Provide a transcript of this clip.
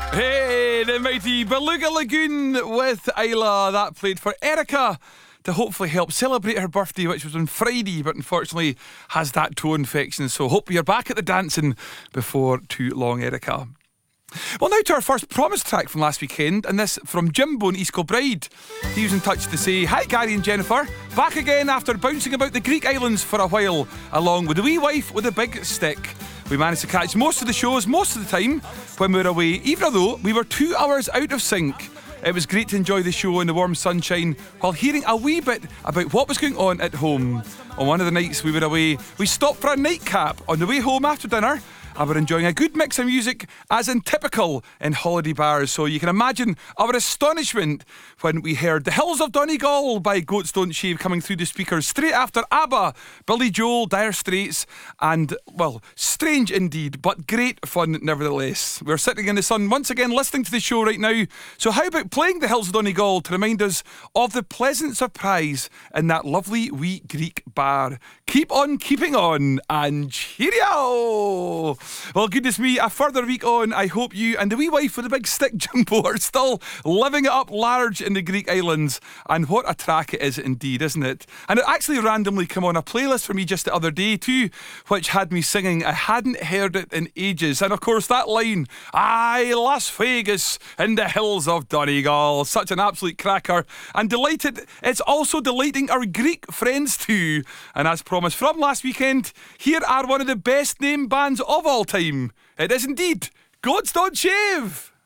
Hey, the mighty Beluga Lagoon with Isla. That played for Erica to hopefully help celebrate her birthday, which was on Friday, but unfortunately has that toe infection. So hope you're back at the dancing before too long, Erica. Well, now to our first promise track from last weekend, and this from Jimbo and East Kilbride. He was in touch to say, "Hi Gary and Jennifer, back again after bouncing about the Greek islands for a while, along with the wee wife with a big stick. We managed to catch most of the shows most of the time when we were away, even though we were 2 hours out of sync. It was great to enjoy the show in the warm sunshine while hearing a wee bit about what was going on at home. On one of the nights we were away, we stopped for a nightcap on the way home after dinner, and we're enjoying a good mix of music, as in typical in holiday bars. So you can imagine our astonishment when we heard The Hills of Donegal by Goats Don't Shave coming through the speakers straight after ABBA, Billy Joel, Dire Straits, and, well, strange indeed, but great fun nevertheless. We're sitting in the sun once again listening to the show right now, so how about playing The Hills of Donegal to remind us of the pleasant surprise in that lovely wee Greek bar? Keep on keeping on, and cheerio! Well, goodness me, a further week on, I hope you and the wee wife with the big stick, Jimbo, are still living it up large in the Greek islands. And what a track it is indeed, isn't it? And it actually randomly came on a playlist for me just the other day too, which had me singing I hadn't heard it in ages. And of course that line, aye, Las Vegas in the hills of Donegal. Such an absolute cracker. And delighted, it's also delighting our Greek friends too. And as promised from last weekend, here are one of the best named bands of all time. It is indeed Goats Don't Shave.